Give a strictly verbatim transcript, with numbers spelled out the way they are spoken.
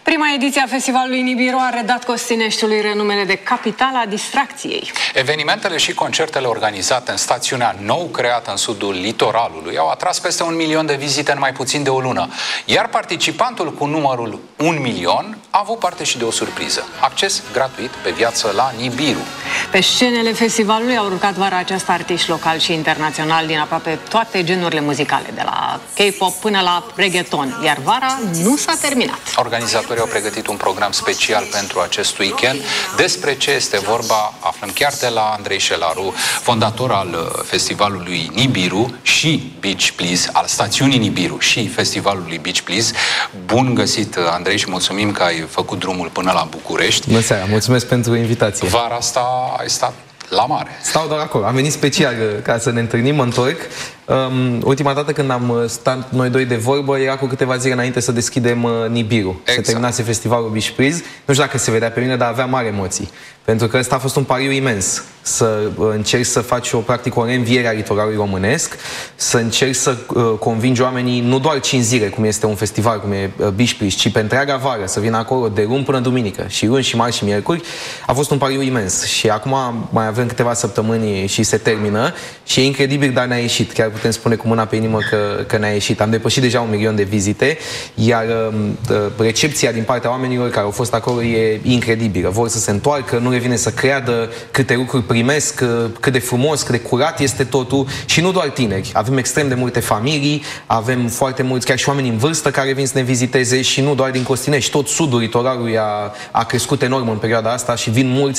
Prima ediție a festivalului Nibiru a redat Costineștiului renumele de capitala distracției. Evenimentele și concertele organizate în stațiunea nou creată în sudul litoralului au atras peste un milion de vizite în mai puțin de o lună. Iar participantul cu numărul un milion a avut parte și de o surpriză. Acces gratuit pe viață la Nibiru. Pe scenele festivalului au urcat vara aceasta artiști locali și internaționali din aproape toate genurile muzicale, de la K-pop până la reggaeton. Iar vara nu s-a terminat. Organizatorii au pregătit un program special pentru acest weekend. Despre ce este vorba aflăm chiar de la Andrei Șelaru, fondator al festivalului Nibiru și Beach Please, al stațiunii Nibiru și festivalului Beach Please. Bun găsit, Andrei, și mulțumim că ai făcut drumul până la București. Bună seara, mulțumesc pentru invitație. Vara asta ai stat la mare. Stau doar acolo. Am venit special ca să ne întâlnim, mă întorc. Um, ultima dată când am stat noi doi de vorbă era cu câteva zile înainte să deschidem uh, Nibiru. Exact. Se terminase festivalul Beach Please. Nu știu dacă se vedea pe mine, dar avea mari emoții. Pentru că ăsta a fost un pariu imens. Să uh, încerci să faci o, practic, o reînviere a litoralului românesc, să încerci să uh, convingi oamenii nu doar cinci zile, cum este un festival, cum e uh, Beach Please, ci pe întreaga vară, să vină acolo de luni până duminică, și luni, și marți, și miercuri. A fost un pariu imens. Și acum mai avem câteva săptămâni și se termină. Și e incredibil, dar ne-a ieșit. Chiar putem spune cu mâna pe inimă că, că ne-a ieșit. Am depășit deja un milion de vizite, iar uh, recepția din partea oamenilor care au fost acolo e incredibilă. Vor să se întoarcă, nu le vine să creadă câte lucruri primesc, cât de frumos, cât de curat este totul. Și nu doar tineri. Avem extrem de multe familii, avem foarte mulți, chiar și oameni în vârstă care vin să ne viziteze, și nu doar din Costinești. Tot sudul litoralului a, a crescut enorm în perioada asta și vin mulți